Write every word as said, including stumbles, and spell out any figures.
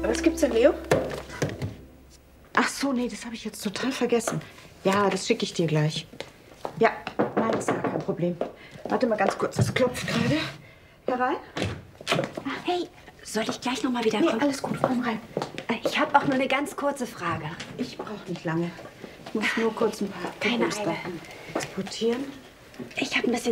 Was gibt's denn, Leo? Ach so, nee, das habe ich jetzt total vergessen. Ja, das schicke ich dir gleich. Ja, nein, ist ja kein Problem. Warte mal ganz kurz, das klopft gerade. Herein? Hey, soll ich gleich noch mal wieder Nee, kommen? alles gut, komm rein. Ich habe auch nur eine ganz kurze Frage. Ich brauche nicht lange. Ich muss nur kurz ein paar Keine Fotos Eile. exportieren. Ich habe ein bisschen